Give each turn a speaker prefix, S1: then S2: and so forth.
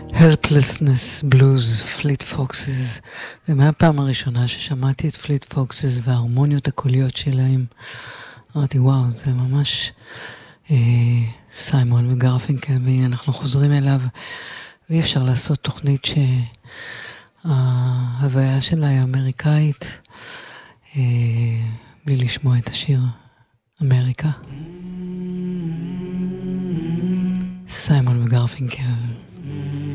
S1: Helplessness Blues, פליט פוקסס. ומהפעם הראשונה ששמעתי את פליט פוקסס וההרמוניות הקוליות שלהם, אמרתי וואו, זה ממש סיימון וגרפינקל, והנה אנחנו חוזרים אליו, ואי אפשר לעשות תוכנית שההוויה שלה היא אמריקאית, בלי לשמוע את השיר אמריקה. סיימון וגרפינקל.